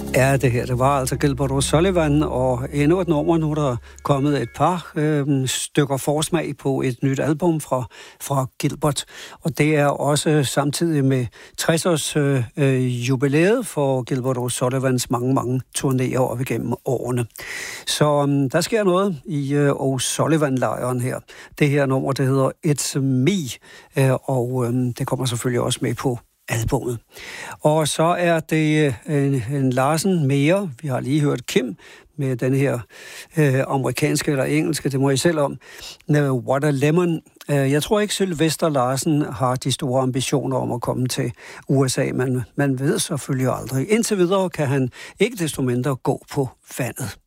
Ja, det var altså Gilbert O'Sullivan, og endnu et nummer. Nu er der kommet et par stykker forsmag på et nyt album fra Gilbert, og det er også samtidig med 60-års jubilæet for Gilbert O'Sullivans mange turnéer op igennem årene. Så der sker noget i O'Sullivan-lejren her. Det her nummer, det hedder It's Me, og det kommer selvfølgelig også med på albummet. Og så er det en Larsen mere. Vi har lige hørt Kim med den her amerikanske eller engelske, det må I selv om. What a Lemon. Jeg tror ikke, Sylvester Larsen har de store ambitioner om at komme til USA, men man ved selvfølgelig aldrig. Indtil videre kan han ikke desto mindre gå på vandet.